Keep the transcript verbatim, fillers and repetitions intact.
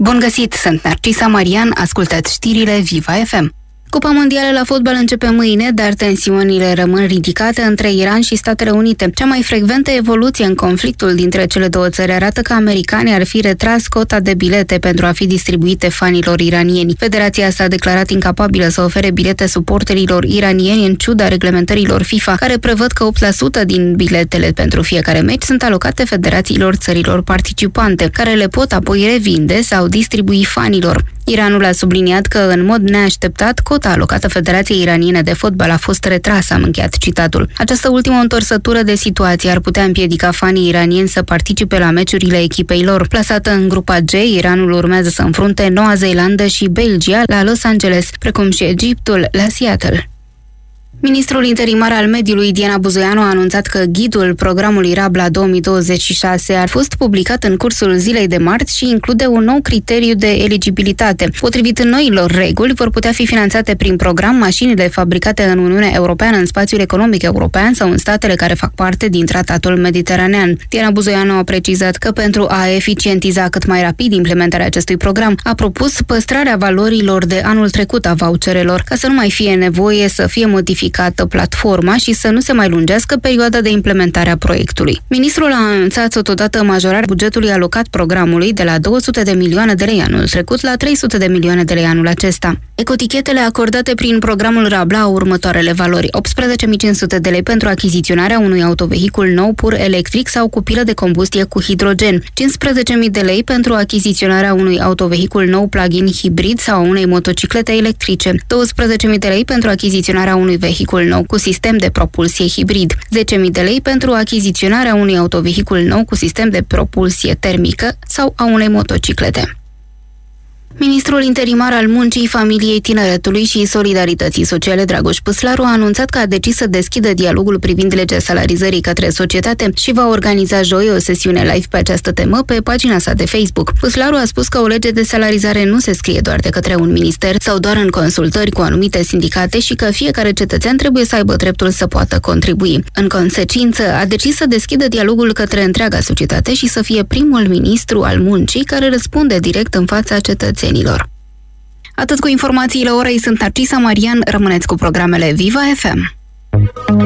Bun găsit, sunt Narcisa Marian, ascultați știrile Viva F M. Cupa mondială la fotbal începe mâine, dar tensiunile rămân ridicate între Iran și Statele Unite. Cea mai frecventă evoluție în conflictul dintre cele două țări arată că americanii ar fi retras cota de bilete pentru a fi distribuite fanilor iranieni. Federația s-a declarat incapabilă să ofere bilete suporterilor iranieni în ciuda reglementărilor FIFA, care prevăd că opt la sută din biletele pentru fiecare meci sunt alocate federațiilor țărilor participante, care le pot apoi revinde sau distribui fanilor. Iranul a subliniat că, în mod neașteptat, cota alocată Federației Iraniene de Fotbal a fost retrasă, am încheiat citatul. Această ultimă întorsătură de situație ar putea împiedica fanii iranieni să participe la meciurile echipei lor. Plasată în grupa G, Iranul urmează să înfrunte Noua Zeelandă și Belgia la Los Angeles, precum și Egiptul la Seattle. Ministrul interimar al mediului, Diana Buzoianu, a anunțat că ghidul programului Rabla două mii douăzeci și șase a fost publicat în cursul zilei de marți și include un nou criteriu de eligibilitate. Potrivit noilor reguli, vor putea fi finanțate prin program mașinile fabricate în Uniunea Europeană, în spațiul economic european sau în statele care fac parte din tratatul mediteranean. Diana Buzoianu a precizat că pentru a eficientiza cât mai rapid implementarea acestui program, a propus păstrarea valorilor de anul trecut a voucherelor, ca să nu mai fie nevoie să fie modificată platforma și să nu se mai lungească perioada de implementare a proiectului. Ministrul a anunțat totodată majorarea bugetului alocat programului de la două sute de milioane de lei anul trecut la trei sute de milioane de lei anul acesta. Ecotichetele acordate prin programul Rabla au următoarele valori: optsprezece mii cinci sute de lei pentru achiziționarea unui autovehicul nou pur electric sau cu pilă de combustie cu hidrogen, cincisprezece mii de lei pentru achiziționarea unui autovehicul nou plug-in hibrid sau a unei motociclete electrice, douăsprezece mii de lei pentru achiziționarea unui vehicul nou cu sistem de propulsie hibrid, zece mii de lei pentru achiziționarea unui autovehicul nou cu sistem de propulsie termică sau a unei motociclete. Ministrul interimar al Muncii, Familiei, Tineretului și Solidarității Sociale, Dragoș Păslaru, a anunțat că a decis să deschidă dialogul privind legea salarizării către societate și va organiza joi o sesiune live pe această temă pe pagina sa de Facebook. Păslaru a spus că o lege de salarizare nu se scrie doar de către un minister sau doar în consultări cu anumite sindicate și că fiecare cetățean trebuie să aibă dreptul să poată contribui. În consecință, a decis să deschidă dialogul către întreaga societate și să fie primul ministru al muncii care răspunde direct în fața cetățenilor. Atât cu informațiile orei, sunt Narcisa Marian, rămâneți cu programele Viva F M.